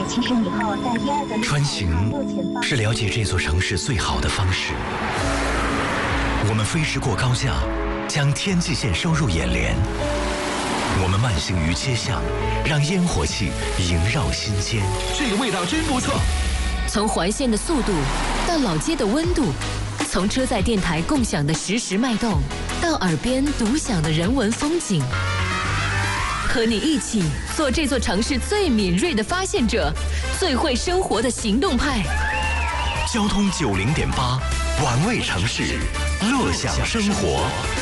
270米后在第二个穿行是了解这座城市最好的方式。我们飞驰过高架，将天际线收入眼帘。我们慢行于街巷，让烟火气萦绕心间。 这个味道真不错。 从环线的速度到老街的温度，从车载电台共享的实时脉动，到耳边独享的人文风景。和你一起做这座城市最敏锐的发现者，最会生活的行动派。 交通90.8，玩味城市，乐享生活。